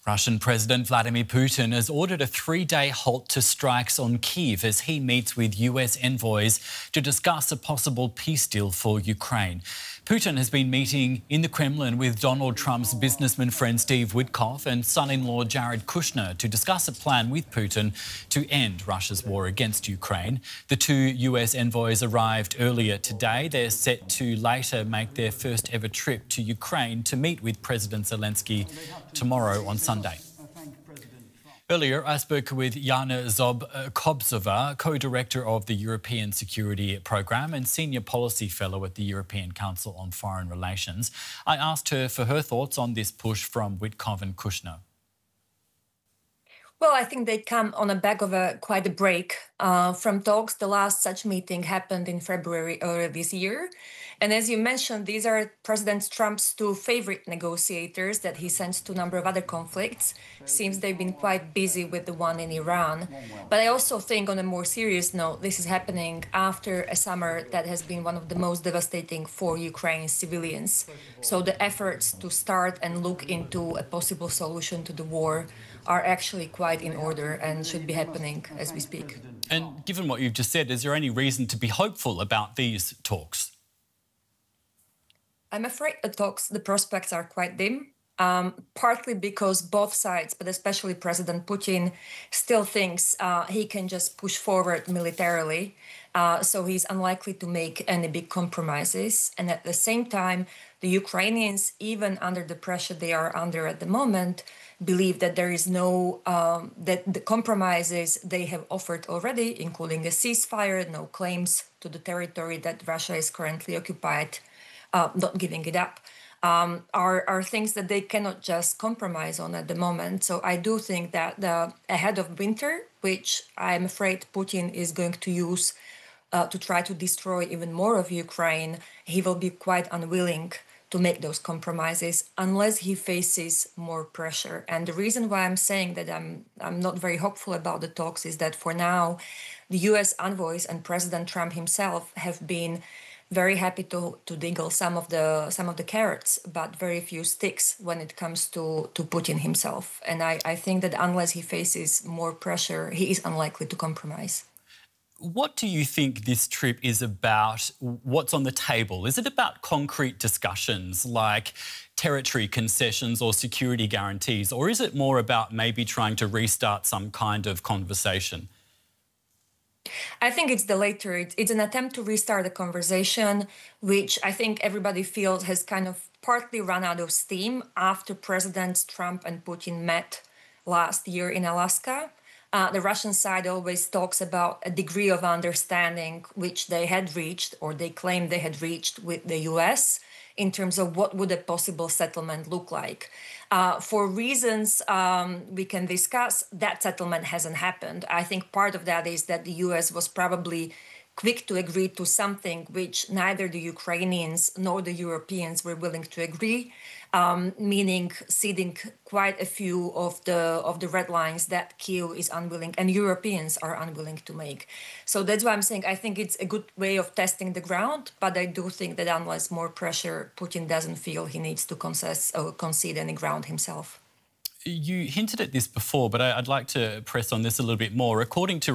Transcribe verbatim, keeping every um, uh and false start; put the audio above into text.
Russian President Vladimir Putin has ordered a three-day halt to strikes on Kyiv as he meets with U S envoys to discuss a possible peace deal for Ukraine. Putin has been meeting in the Kremlin with Donald Trump's businessman friend Steve Witkoff and son-in-law Jared Kushner to discuss a plan with Putin to end Russia's war against Ukraine. The two U S envoys arrived earlier today. They're set to later make their first ever trip to Ukraine to meet with President Zelensky tomorrow on Sunday. Earlier, I spoke with Yana Zob-Kobzova, co-director of the European Security Programme and senior policy fellow at the European Council on Foreign Relations. I asked her for her thoughts on this push from Witkoff and Kushner. Well, I think they come on the back of a quite a break uh, from talks. The last such meeting happened in February earlier this year. And as you mentioned, these are President Trump's two favorite negotiators that he sends to a number of other conflicts. Seems they've been quite busy with the one in Iran. But I also think on a more serious note, this is happening after a summer that has been one of the most devastating for Ukraine's civilians. So the efforts to start and look into a possible solution to the war are actually quite in order and should be happening as we speak. And given what you've just said, is there any reason to be hopeful about these talks? I'm afraid the talks, the prospects are quite dim, um, partly because both sides, but especially President Putin, still thinks uh, he can just push forward militarily. Uh, so he's unlikely to make any big compromises. And at the same time, the Ukrainians, even under the pressure they are under at the moment, believe that there is no, um, that the compromises they have offered already, including a ceasefire, no claims to the territory that Russia is currently occupied, uh, not giving it up, um, are, are things that they cannot just compromise on at the moment. So I do think that the, ahead of winter, which I'm afraid Putin is going to use uh, to try to destroy even more of Ukraine, he will be quite unwilling to make those compromises unless he faces more pressure. And the reason why I'm saying that I'm I'm not very hopeful about the talks is that for now, the U S envoys and President Trump himself have been very happy to to dangle some of the some of the carrots, but very few sticks when it comes to to Putin himself. And I, I think that unless he faces more pressure, he is unlikely to compromise. What do you think this trip is about? What's on the table? Is it about concrete discussions like territory concessions or security guarantees, or is it more about maybe trying to restart some kind of conversation? I think it's the latter. It's an attempt to restart a conversation, which I think everybody feels has kind of partly run out of steam after Presidents Trump and Putin met last year in Alaska. Uh, the Russian side always talks about a degree of understanding which they had reached, or they claim they had reached, with the U S in terms of what would a possible settlement look like. Uh, for reasons um, we can discuss, that settlement hasn't happened. I think part of that is that the U S was probably quick to agree to something which neither the Ukrainians nor the Europeans were willing to agree, um, meaning ceding quite a few of the of the red lines that Kyiv is unwilling and Europeans are unwilling to make. So that's why I'm saying I think it's a good way of testing the ground, but I do think that unless more pressure, Putin doesn't feel he needs to concess or concede any ground himself. You hinted at this before, but I'd like to press on this a little bit more. According to